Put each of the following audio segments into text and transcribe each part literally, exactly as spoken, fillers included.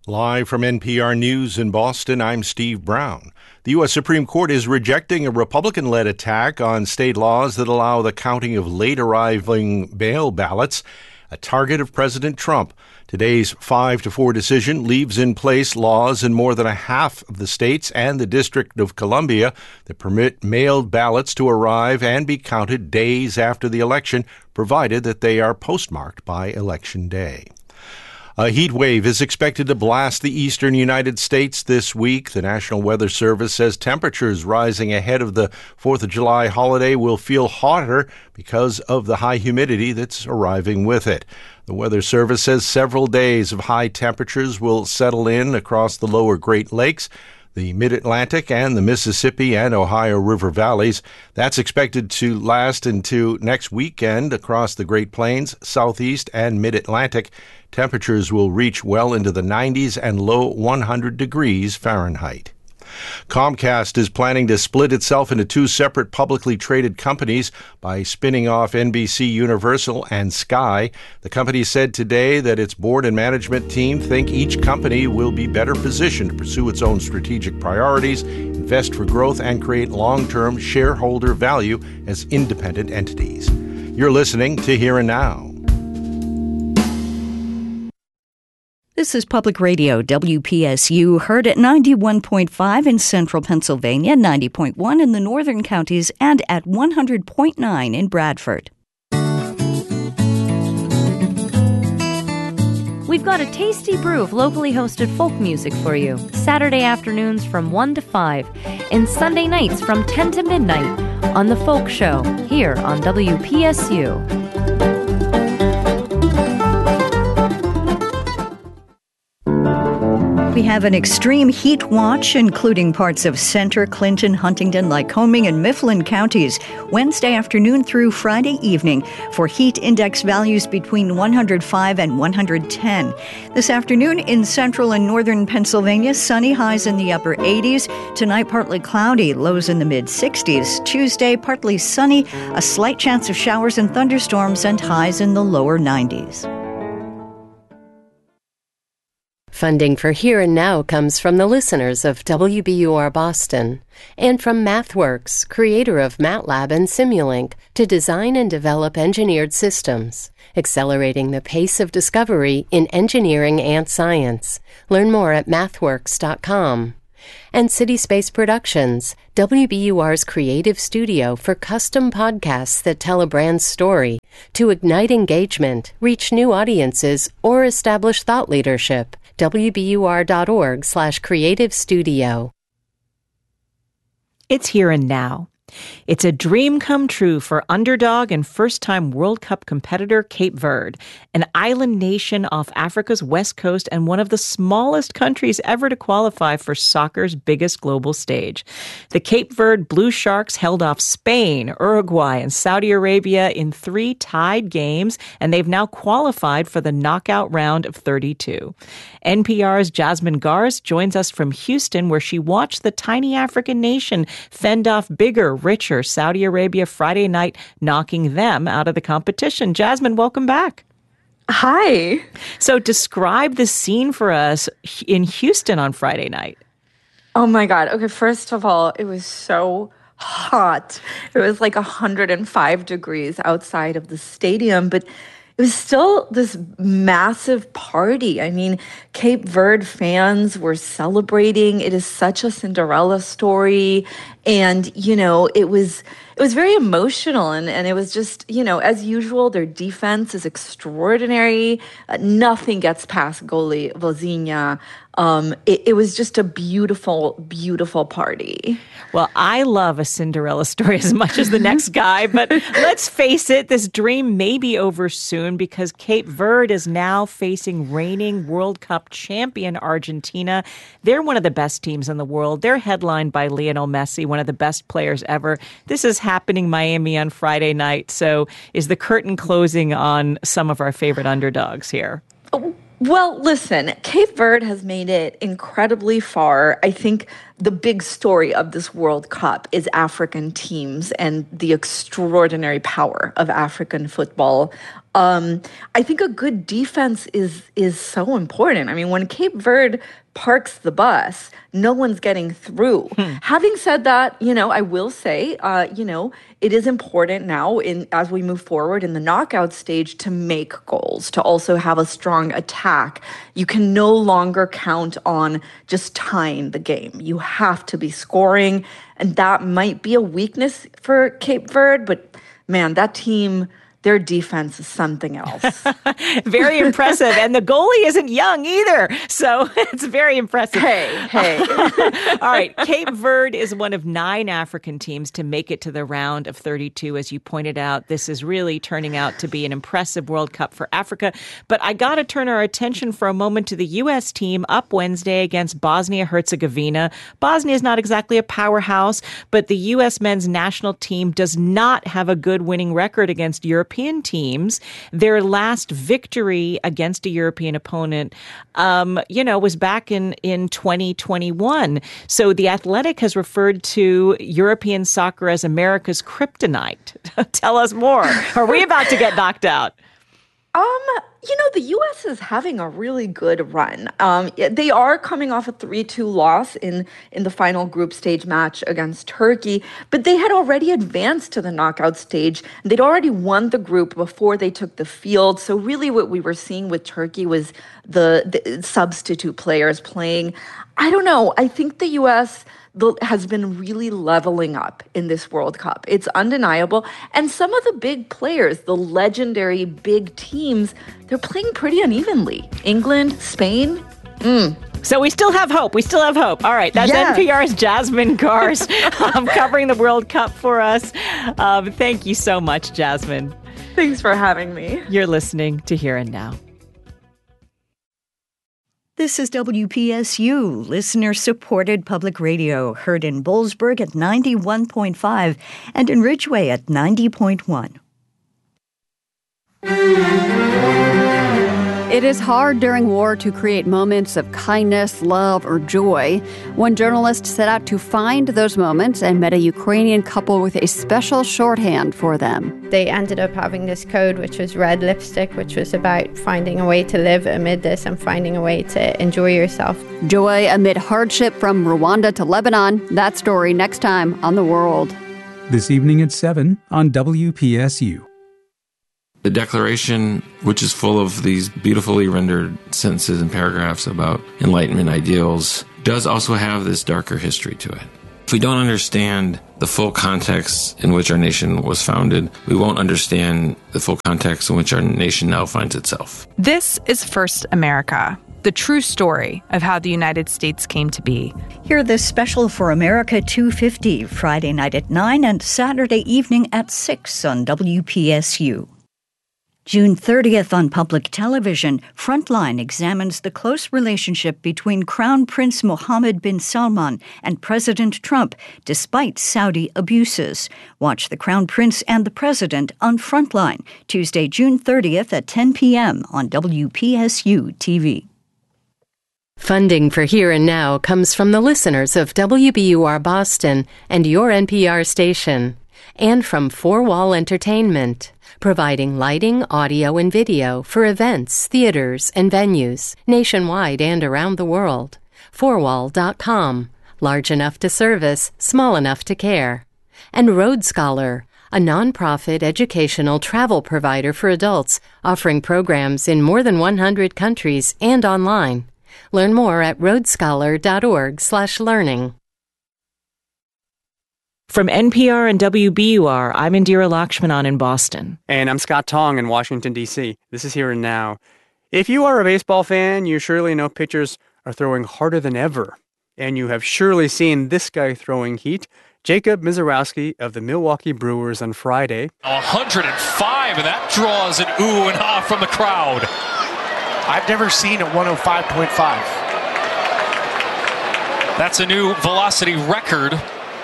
Live from N P R News in Boston, I'm Steve Brown. The U S Supreme Court is rejecting a Republican-led attack on state laws that allow the counting of late-arriving mail ballots, a target of President Trump. Today's five to four decision leaves in place laws in more than a half of the states and the District of Columbia that permit mailed ballots to arrive and be counted days after the election, provided that they are postmarked by Election Day. A heat wave is expected to blast the eastern United States this week. The National Weather Service says temperatures rising ahead of the fourth of July holiday will feel hotter because of the high humidity that's arriving with it. The Weather Service says several days of high temperatures will settle in across the lower Great Lakes, the Mid-Atlantic, and the Mississippi and Ohio River valleys. That's expected to last into next weekend across the Great Plains, Southeast, and Mid-Atlantic. Temperatures will reach well into the nineties and low one hundred degrees Fahrenheit. Comcast is planning to split itself into two separate publicly traded companies by spinning off N B C Universal and Sky. The company said today that its board and management team think each company will be better positioned to pursue its own strategic priorities, invest for growth, and create long-term shareholder value as independent entities. You're listening to Here and Now. This is Public Radio, W P S U, heard at ninety-one point five in central Pennsylvania, ninety point one in the northern counties, and at one hundred point nine in Bradford. We've got a tasty brew of locally hosted folk music for you, Saturday afternoons from one to five, and Sunday nights from ten to midnight on The Folk Show, here on W P S U. We have an extreme heat watch, including parts of Center, Clinton, Huntingdon, Lycoming, and Mifflin counties, Wednesday afternoon through Friday evening, for heat index values between one hundred five and one hundred ten. This afternoon in central and northern Pennsylvania, sunny, highs in the upper eighties. Tonight, partly cloudy, lows in the mid-sixties. Tuesday, partly sunny, a slight chance of showers and thunderstorms, and highs in the lower nineties. Funding for Here and Now comes from the listeners of W B U R Boston and from MathWorks, creator of MATLAB and Simulink, to design and develop engineered systems, accelerating the pace of discovery in engineering and science. Learn more at mathworks dot com. And City Space Productions, W B U R's creative studio for custom podcasts that tell a brand's story to ignite engagement, reach new audiences, or establish thought leadership. W B U R dot org slash creative studio. It's Here and Now. It's a dream come true for underdog and first-time World Cup competitor Cape Verde, an island nation off Africa's west coast and one of the smallest countries ever to qualify for soccer's biggest global stage. The Cape Verde Blue Sharks held off Spain, Uruguay, and Saudi Arabia in three tied games, and they've now qualified for the knockout round of thirty-two. N P R's Jasmine Garsd joins us from Houston, where she watched the tiny African nation fend off bigger, richer Saudi Arabia Friday night, knocking them out of the competition. Jasmine, welcome back. Hi. So describe the scene for us in Houston on Friday night. Oh my God. Okay, first of all, it was so hot. It was like one hundred five degrees outside of the stadium, but it was still this massive party. I mean, Cape Verde fans were celebrating. It is such a Cinderella story. And, you know, it was it was very emotional. And, and it was just, you know, as usual, their defense is extraordinary. Uh, nothing gets past goalie Vozinha. Um, it, it was just a beautiful, beautiful party. Well, I love a Cinderella story as much as the next guy, but let's face it, this dream may be over soon because Cape Verde is now facing reigning World Cup champion Argentina. They're one of the best teams in the world. They're headlined by Lionel Messi, one of the best players ever. This is happening Miami on Friday night. So is the curtain closing on some of our favorite underdogs here? Oh. Well, listen, Cape Verde has made it incredibly far. I think the big story of this World Cup is African teams and the extraordinary power of African football. Um, I think a good defense is is so important. I mean, when Cape Verde parks the bus, no one's getting through. Hmm. Having said that, you know, I will say, uh, you know, it is important now in as we move forward in the knockout stage to make goals, to also have a strong attack. You can no longer count on just tying the game. You have to be scoring, and that might be a weakness for Cape Verde, but man, that team, their defense is something else. Very impressive. And the goalie isn't young either. So it's very impressive. Hey, hey. All right. Cape Verde is one of nine African teams to make it to the round of thirty-two. As you pointed out, this is really turning out to be an impressive World Cup for Africa. But I got to turn our attention for a moment to the U S team up Wednesday against Bosnia-Herzegovina. Bosnia is not exactly a powerhouse, but the U S men's national team does not have a good winning record against European teams. Their last victory against a European opponent, um, you know, was back in, in twenty twenty-one. So The Athletic has referred to European soccer as America's kryptonite. Tell us more. Are we about to get knocked out? Um, you know, the U S is having a really good run. Um, they are coming off a three two loss in, in the final group stage match against Turkey, but they had already advanced to the knockout stage. They'd already won the group before they took the field. So really what we were seeing with Turkey was the, the substitute players playing. I don't know. I think the U S The, has been really leveling up in this World Cup. It's undeniable. And some of the big players, the legendary big teams, they're playing pretty unevenly. England, Spain. Mm. So we still have hope. We still have hope. All right. That's yes. N P R's Jasmine Garsd um, covering the World Cup for us. Um, thank you so much, Jasmine. Thanks for having me. You're listening to Here and Now. This is W P S U, listener-supported public radio, heard in Boalsburg at ninety-one point five and in Ridgeway at ninety point one. It is hard during war to create moments of kindness, love, or joy. One journalist set out to find those moments and met a Ukrainian couple with a special shorthand for them. They ended up having this code, which was red lipstick, which was about finding a way to live amid this and finding a way to enjoy yourself. Joy amid hardship from Rwanda to Lebanon. That story next time on The World. This evening at seven on W P S U. The Declaration, which is full of these beautifully rendered sentences and paragraphs about Enlightenment ideals, does also have this darker history to it. If we don't understand the full context in which our nation was founded, we won't understand the full context in which our nation now finds itself. This is First America, the true story of how the United States came to be. Hear this special for America two fifty, Friday night at nine and Saturday evening at six on W P S U. June thirtieth on public television, Frontline examines the close relationship between Crown Prince Mohammed bin Salman and President Trump, despite Saudi abuses. Watch The Crown Prince and the President on Frontline, Tuesday, June thirtieth at ten p.m. on W P S U T V. Funding for Here and Now comes from the listeners of W B U R Boston and your N P R station, and from Four Wall Entertainment, providing lighting, audio, and video for events, theaters, and venues nationwide and around the world. four wall dot com, large enough to service, small enough to care. And Road Scholar, a nonprofit educational travel provider for adults offering programs in more than one hundred countries and online. Learn more at road scholar dot org slash learning. From N P R and W B U R, I'm Indira Lakshmanan in Boston. And I'm Scott Tong in Washington, D C This is Here and Now. If you are a baseball fan, you surely know pitchers are throwing harder than ever. And you have surely seen this guy throwing heat, Jacob Misiorowski of the Milwaukee Brewers on Friday. one hundred five, and that draws an ooh and ah from the crowd. I've never seen a one oh five point five. That's a new velocity record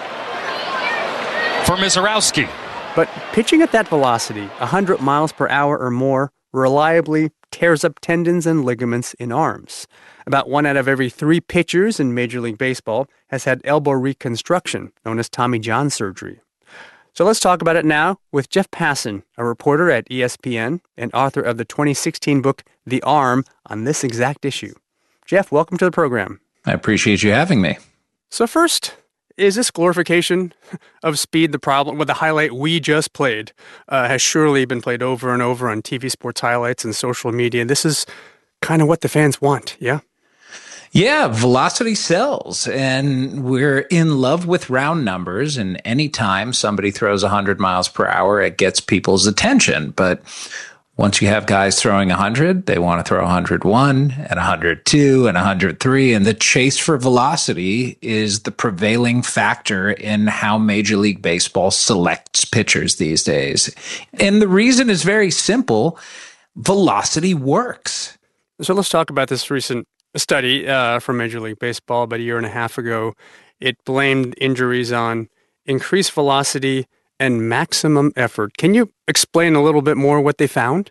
for Misiorowski. But pitching at that velocity, one hundred miles per hour or more, reliably, tears up tendons and ligaments in arms. About one out of every three pitchers in Major League Baseball has had elbow reconstruction, known as Tommy John surgery. So let's talk about it now with Jeff Passan, a reporter at E S P N and author of the twenty sixteen book, The Arm, on this exact issue. Jeff, welcome to the program. I appreciate you having me. So first, is this glorification of speed the problem? Well, the highlight we just played uh, has surely been played over and over on T V sports highlights and social media. This is kind of what the fans want, yeah? Yeah, velocity sells, and we're in love with round numbers, and anytime somebody throws one hundred miles per hour, it gets people's attention. But once you have guys throwing one hundred, they want to throw one hundred one and one hundred two and one hundred three, and the chase for velocity is the prevailing factor in how Major League Baseball selects pitchers these days. And the reason is very simple. Velocity works. So let's talk about this recent study uh, from Major League Baseball about a year and a half ago. It blamed injuries on increased velocity and maximum effort. Can you explain a little bit more what they found?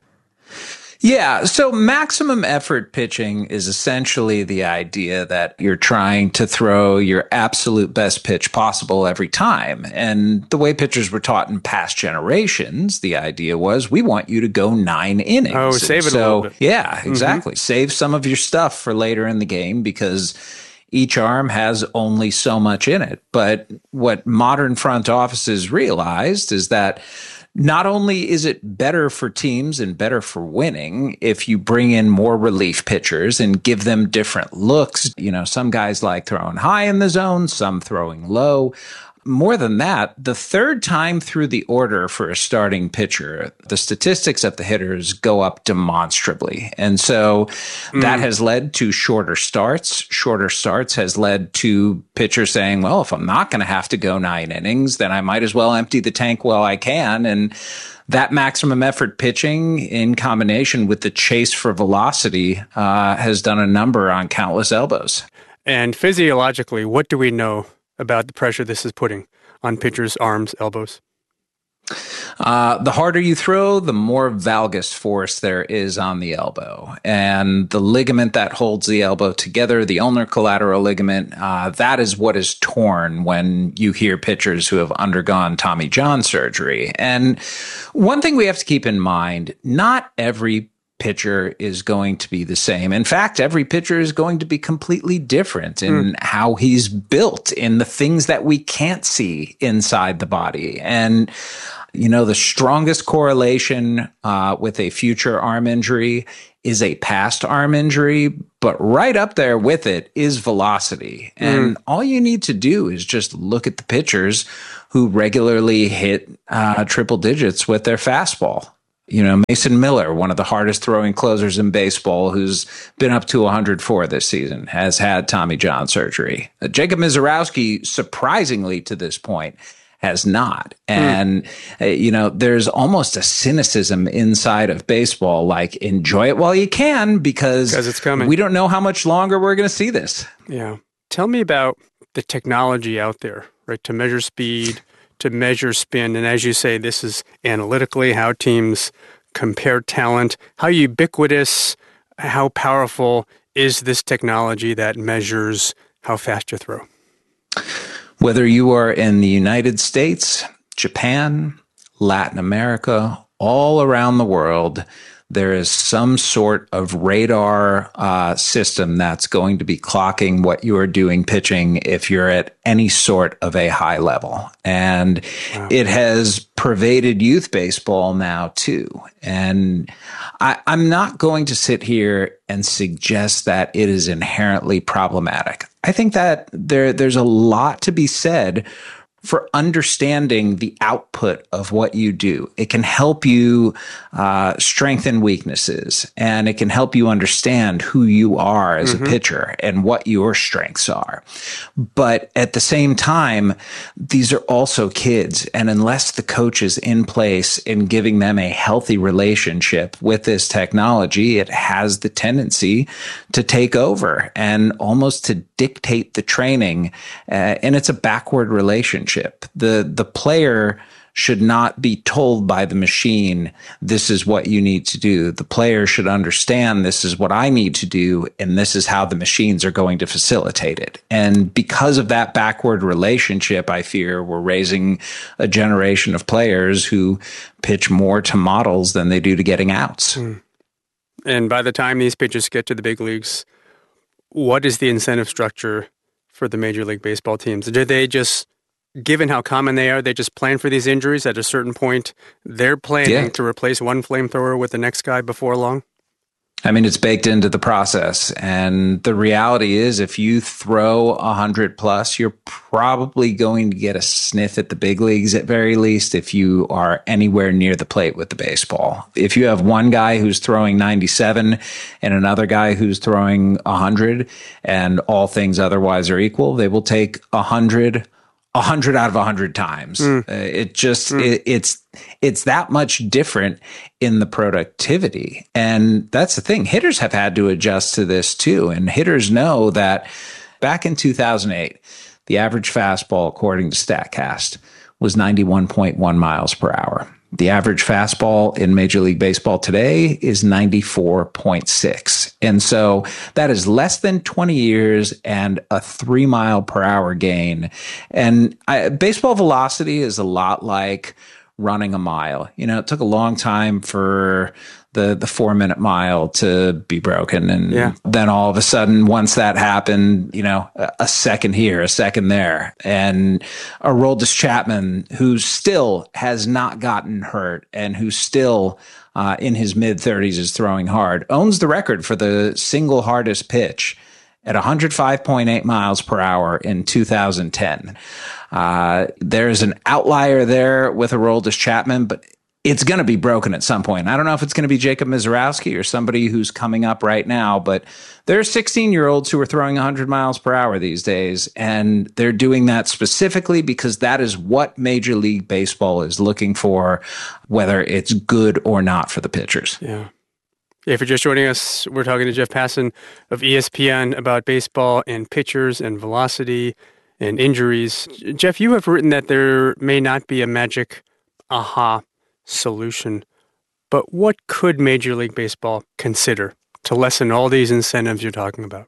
Yeah, so maximum effort pitching is essentially the idea that you're trying to throw your absolute best pitch possible every time. And the way pitchers were taught in past generations, the idea was we want you to go nine innings. Oh, save it so, a little bit. Yeah, exactly. Mm-hmm. Save some of your stuff for later in the game because each arm has only so much in it. But what modern front offices realized is that not only is it better for teams and better for winning if you bring in more relief pitchers and give them different looks. You know, some guys like throwing high in the zone, some throwing low. More than that, the third time through the order for a starting pitcher, the statistics of the hitters go up demonstrably. And so mm. that has led to shorter starts. Shorter starts has led to pitchers saying, well, if I'm not going to have to go nine innings, then I might as well empty the tank while I can. And that maximum effort pitching in combination with the chase for velocity uh, has done a number on countless elbows. And physiologically, what do we know about the pressure this is putting on pitchers' arms, elbows? Uh, the harder you throw, the more valgus force there is on the elbow. And the ligament that holds the elbow together, the ulnar collateral ligament, uh, that is what is torn when you hear pitchers who have undergone Tommy John surgery. And one thing we have to keep in mind, not every pitcher is going to be the same. In fact, every pitcher is going to be completely different in mm. how he's built, in the things that we can't see inside the body. And, you know, the strongest correlation uh, with a future arm injury is a past arm injury, but right up there with it is velocity. Mm. And all you need to do is just look at the pitchers who regularly hit uh, triple digits with their fastball. You know, Mason Miller, one of the hardest throwing closers in baseball, who's been up to one hundred four this season, has had Tommy John surgery. Uh, Jacob Misiorowski, surprisingly to this point, has not. And, mm. uh, you know, there's almost a cynicism inside of baseball, like enjoy it while you can because it's coming. We don't know how much longer we're going to see this. Yeah. Tell me about the technology out there, right, to measure speed, to measure spin. And as you say, this is analytically how teams compare talent. How ubiquitous, how powerful is this technology that measures how fast you throw? Whether you are in the United States, Japan, Latin America, all around the world, there is some sort of radar uh, system that's going to be clocking what you are doing pitching if you're at any sort of a high level. And wow. It has pervaded youth baseball now too. And I, I'm not going to sit here and suggest that it is inherently problematic. I think that there there's a lot to be said for understanding the output of what you do. It can help you uh, strengthen weaknesses, and it can help you understand who you are as mm-hmm. a pitcher and what your strengths are. But at the same time, these are also kids, and unless the coach is in place in giving them a healthy relationship with this technology, it has the tendency to take over and almost to dictate the training, uh, and it's a backward relationship. The the player should not be told by the machine, this is what you need to do. The player should understand this is what I need to do, and this is how the machines are going to facilitate it. And because of that backward relationship, I fear we're raising a generation of players who pitch more to models than they do to getting outs. Mm. And by the time these pitchers get to the big leagues, what is the incentive structure for the Major League Baseball teams? Do they just, given how common they are, they just plan for these injuries at a certain point? They're planning yeah. to replace one flamethrower with the next guy before long? I mean, it's baked into the process. And the reality is, if you throw one hundred plus, you're probably going to get a sniff at the big leagues at very least if you are anywhere near the plate with the baseball. If you have one guy who's throwing ninety-seven and another guy who's throwing one hundred, and all things otherwise are equal, they will take one hundred A hundred out of a hundred times. Mm. Uh, it just mm. it, it's it's that much different in the productivity, and that's the thing. Hitters have had to adjust to this too, and hitters know that back in two thousand eight, the average fastball, according to StatCast, was ninety-one point one miles per hour. The average fastball in Major League Baseball today is ninety-four point six. And so that is less than twenty years and a three mile per hour gain. And I, baseball velocity is a lot like running a mile. You know, it took a long time for the the four minute mile to be broken. And yeah. then all of a sudden, once that happened, you know, a, a second here, a second there. And Aroldis Chapman, who still has not gotten hurt and who still uh, in his mid thirties is throwing hard, owns the record for the single hardest pitch at one hundred five point eight miles per hour in two thousand ten. Uh, there's an outlier there with Aroldis Chapman, but it's going to be broken at some point. I don't know if it's going to be Jacob Misiorowski or somebody who's coming up right now, but there are sixteen-year-olds who are throwing one hundred miles per hour these days, and they're doing that specifically because that is what Major League Baseball is looking for, whether it's good or not for the pitchers. Yeah. If you're just joining us, we're talking to Jeff Passan of E S P N about baseball and pitchers and velocity and injuries. Jeff, you have written that there may not be a magic aha solution, but what could Major League Baseball consider to lessen all these incentives you're talking about?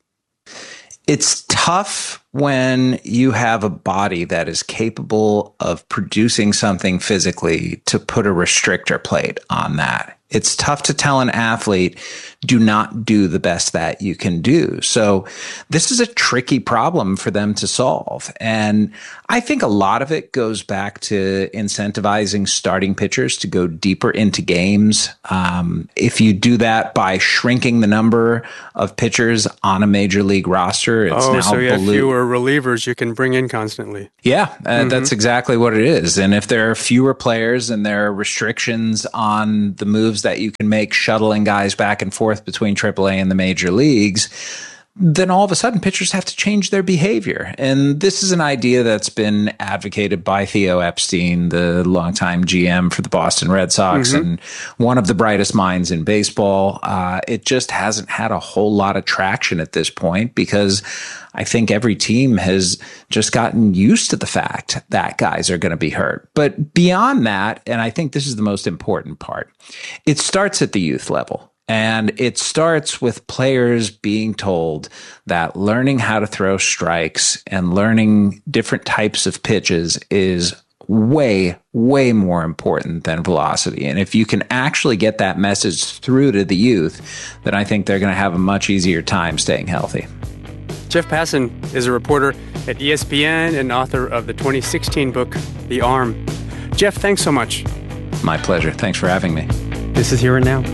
It's tough when you have a body that is capable of producing something physically to put a restrictor plate on that. It's tough to tell an athlete, do not do the best that you can do. So this is a tricky problem for them to solve. And I think a lot of it goes back to incentivizing starting pitchers to go deeper into games. Um, if you do that by shrinking the number of pitchers on a major league roster, it's oh, now so you have below- fewer relievers you can bring in constantly. Yeah, uh, mm-hmm. that's exactly what it is. And if there are fewer players and there are restrictions on the moves that you can make shuttling guys back and forth between triple A and the major leagues, then all of a sudden pitchers have to change their behavior. And this is an idea that's been advocated by Theo Epstein, the longtime G M for the Boston Red Sox, mm-hmm. and one of the brightest minds in baseball. Uh, it just hasn't had a whole lot of traction at this point because I think every team has just gotten used to the fact that guys are going to be hurt. But beyond that, and I think this is the most important part, it starts at the youth level. And it starts with players being told that learning how to throw strikes and learning different types of pitches is way, way more important than velocity. And if you can actually get that message through to the youth, then I think they're going to have a much easier time staying healthy. Jeff Passan is a reporter at E S P N and author of the twenty sixteen book, The Arm. Jeff, thanks so much. My pleasure. Thanks for having me. This is Here and Now.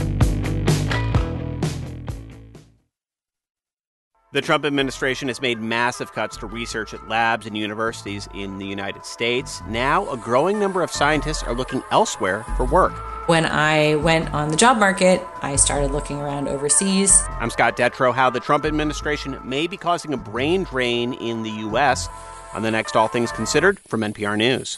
The Trump administration has made massive cuts to research at labs and universities in the United States. Now, a growing number of scientists are looking elsewhere for work. When I went on the job market, I started looking around overseas. I'm Scott Detrow. How the Trump administration may be causing a brain drain in the U S on the next All Things Considered from N P R News.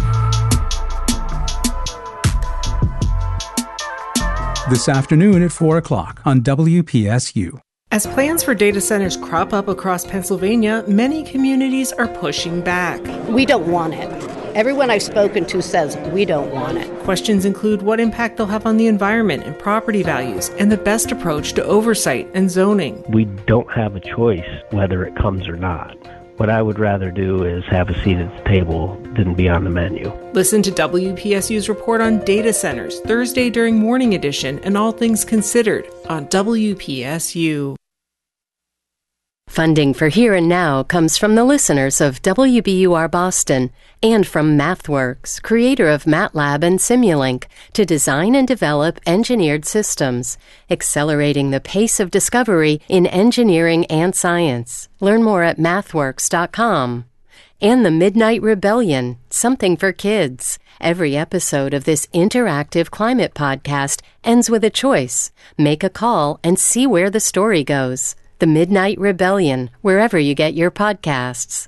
This afternoon at four o'clock on W P S U. As plans for data centers crop up across Pennsylvania, many communities are pushing back. We don't want it. Everyone I've spoken to says we don't want it. Questions include what impact they'll have on the environment and property values, and the best approach to oversight and zoning. We don't have a choice whether it comes or not. What I would rather do is have a seat at the table than be on the menu. Listen to W P S U's report on data centers Thursday during Morning Edition and All Things Considered on W P S U. Funding for Here and Now comes from the listeners of W B U R Boston and from MathWorks, creator of MATLAB and Simulink, to design and develop engineered systems, accelerating the pace of discovery in engineering and science. Learn more at mathworks dot com. And The Midnight Rebellion, something for kids. Every episode of this interactive climate podcast ends with a choice. Make a call and see where the story goes. The Midnight Rebellion, wherever you get your podcasts.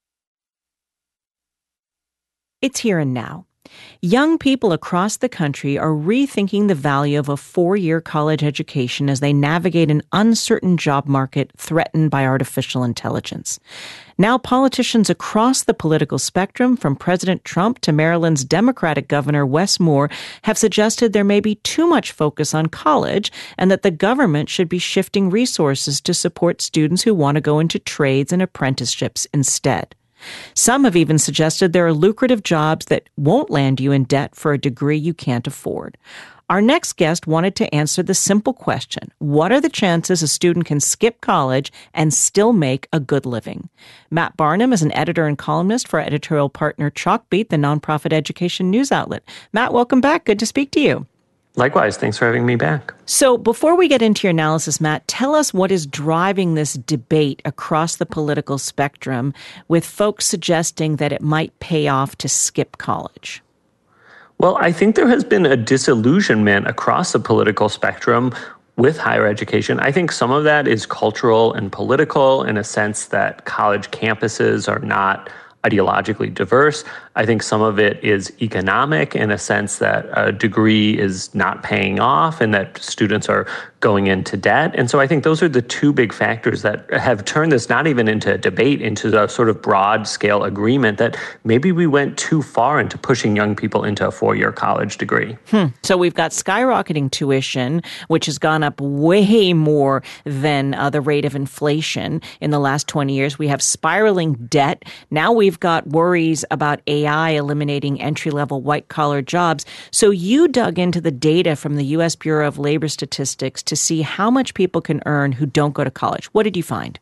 It's Here and Now. Young people across the country are rethinking the value of a four-year college education as they navigate an uncertain job market threatened by artificial intelligence. Now, politicians across the political spectrum, from President Trump to Maryland's Democratic Governor Wes Moore, have suggested there may be too much focus on college and that the government should be shifting resources to support students who want to go into trades and apprenticeships instead. Some have even suggested there are lucrative jobs that won't land you in debt for a degree you can't afford. Our next guest wanted to answer the simple question: what are the chances a student can skip college and still make a good living? Matt Barnum is an editor and columnist for editorial partner Chalkbeat, the nonprofit education news outlet. Matt, welcome back. Good to speak to you. Likewise. Thanks for having me back. So before we get into your analysis, Matt, tell us what is driving this debate across the political spectrum with folks suggesting that it might pay off to skip college. Well, I think there has been a disillusionment across the political spectrum with higher education. I think some of that is cultural and political in a sense that college campuses are not ideologically diverse. I think some of it is economic in a sense that a degree is not paying off and that students are going into debt. And so I think those are the two big factors that have turned this not even into a debate, into a sort of broad scale agreement that maybe we went too far into pushing young people into a four-year college degree. Hmm. So we've got skyrocketing tuition, which has gone up way more than uh, the rate of inflation in the last twenty years. We have spiraling debt. Now we've got worries about A I eliminating entry-level white-collar jobs. So you dug into the data from the U S Bureau of Labor Statistics to see how much people can earn who don't go to college. What did you find?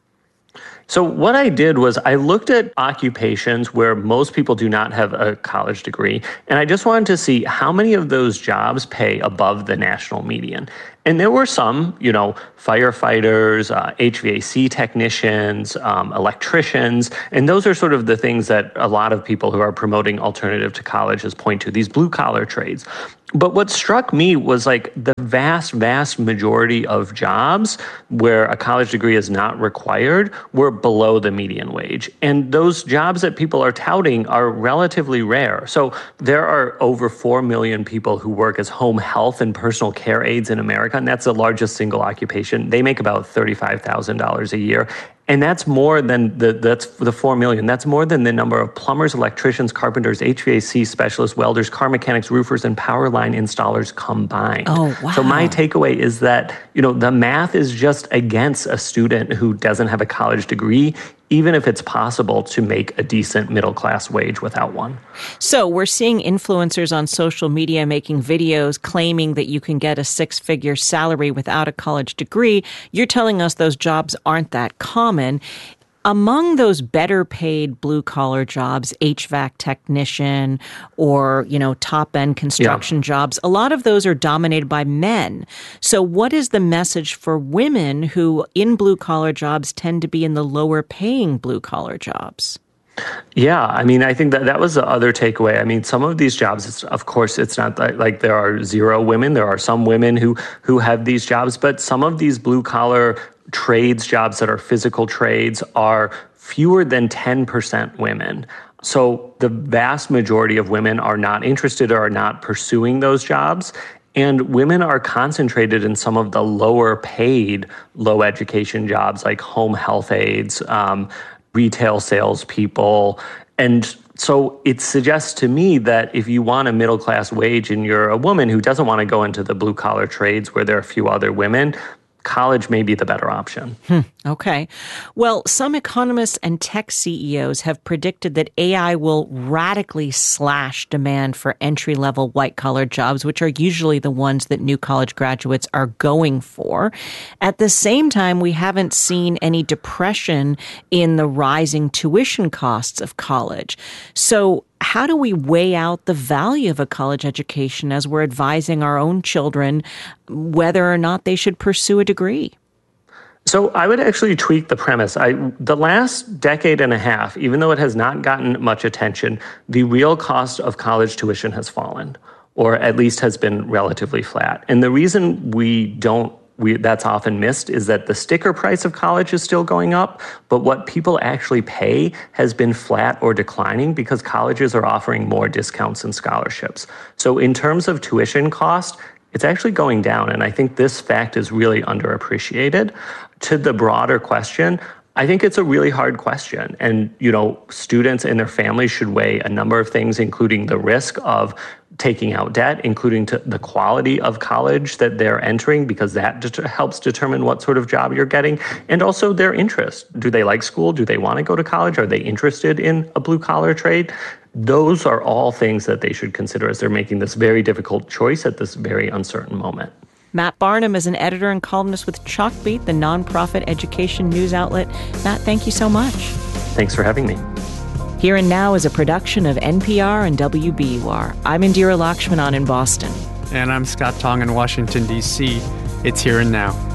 So what I did was I looked at occupations where most people do not have a college degree, and I just wanted to see how many of those jobs pay above the national median. And there were some, you know, firefighters, uh, H V A C technicians, um, electricians, and those are sort of the things that a lot of people who are promoting alternative to colleges point to, these blue-collar trades. But what struck me was like the vast, vast majority of jobs where a college degree is not required were below the median wage. And those jobs that people are touting are relatively rare. So there are over four million people who work as home health and personal care aides in America, and that's the largest single occupation. They make about thirty-five thousand dollars a year. And that's more than the that's the four million. That's more than the number of plumbers, electricians, carpenters, H V A C specialists, welders, car mechanics, roofers, and power line installers combined. Oh, wow. So my takeaway is that, you know, the math is just against a student who doesn't have a college degree, even if it's possible to make a decent middle-class wage without one. So we're seeing influencers on social media making videos claiming that you can get a six-figure salary without a college degree. You're telling us those jobs aren't that common. Among those better paid blue collar jobs, H V A C technician or, you know, top end construction yeah. jobs, a lot of those are dominated by men. So what is the message for women who in blue collar jobs tend to be in the lower paying blue collar jobs? Yeah, I mean, I think that that was the other takeaway. I mean, some of these jobs, it's, of course, it's not like, like there are zero women. There are some women who who have these jobs, but some of these blue collar trades jobs that are physical trades are fewer than ten percent women. So the vast majority of women are not interested or are not pursuing those jobs. And women are concentrated in some of the lower paid, low education jobs like home health aides, um, retail salespeople. And So it suggests to me that if you want a middle-class wage and you're a woman who doesn't want to go into the blue-collar trades where there are a few other women, college may be the better option. Hmm, okay. Well, some economists and tech C E Os have predicted that A I will radically slash demand for entry-level white-collar jobs, which are usually the ones that new college graduates are going for. At the same time, we haven't seen any depression in the rising tuition costs of college. So how do we weigh out the value of a college education as we're advising our own children whether or not they should pursue a degree? So I would actually tweak the premise. I, the last decade and a half, even though it has not gotten much attention, the real cost of college tuition has fallen, or at least has been relatively flat. And the reason we don't We, that's often missed is that the sticker price of college is still going up, but what people actually pay has been flat or declining because colleges are offering more discounts and scholarships. So in terms of tuition cost, it's actually going down, and I think this fact is really underappreciated. To the broader question, I think it's a really hard question. And, you know, students and their families should weigh a number of things, including the risk of taking out debt, including to the quality of college that they're entering, because that det- helps determine what sort of job you're getting, and also their interest. Do they like school? Do they want to go to college? Are they interested in a blue-collar trade? Those are all things that they should consider as they're making this very difficult choice at this very uncertain moment. Matt Barnum is an editor and columnist with Chalkbeat, the nonprofit education news outlet. Matt, thank you so much. Thanks for having me. Here and Now is a production of N P R and W B U R. I'm Indira Lakshmanan in Boston. And I'm Scott Tong in Washington, D C. It's Here and Now.